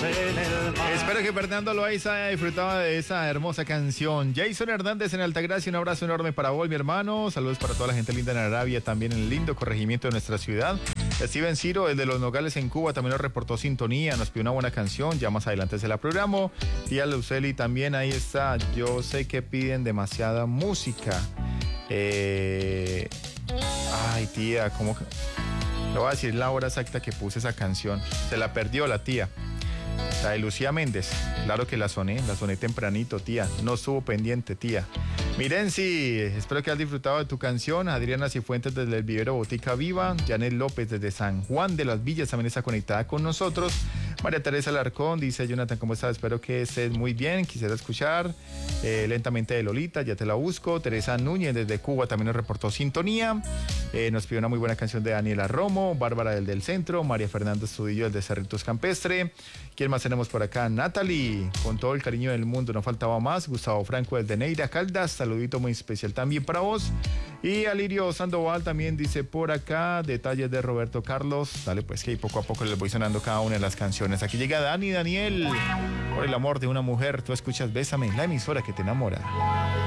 en el mar. Espero que Fernando Loaiza haya disfrutado de esa hermosa canción. Jason Hernández en Altagracia, un abrazo enorme para vos, mi hermano. Saludos para toda la gente linda en Arabia, también en el lindo corregimiento de nuestra ciudad. Steven Ciro, el de Los Nogales en Cuba, también nos reportó sintonía, nos pidió una buena canción, ya más adelante se la programo. Tía Luceli también, ahí está. Yo sé que piden demasiada música. Ay, tía, ¿cómo que? Le voy a decir la hora exacta que puse esa canción. Se la perdió la tía. La de Lucía Méndez. Claro que la soné tempranito, tía. No estuvo pendiente, tía. Miren, sí, espero que hayas disfrutado de tu canción. Adriana Cifuentes desde el Vivero Botica Viva. Janet López desde San Juan de las Villas también está conectada con nosotros. María Teresa Alarcón dice: Jonathan, ¿cómo estás? Espero que estés muy bien. Quisiera escuchar Lentamente de Lolita, ya te la busco. Teresa Núñez desde Cuba también nos reportó sintonía. Nos pidió una muy buena canción de Daniela Romo. Bárbara del Centro. María Fernanda Estudillo del de Cerritos Campestre. ¿Quién más tenemos por acá? Natalie, con todo el cariño del mundo, no faltaba más. Gustavo Franco desde Neira Caldas, saludito muy especial también para vos. Y Alirio Sandoval también dice por acá, detalles de Roberto Carlos. Dale pues, que ahí poco a poco les voy sonando cada una de las canciones. Aquí llega Dani Daniel, por el amor de una mujer. Tú escuchas Bésame, la emisora que te enamora.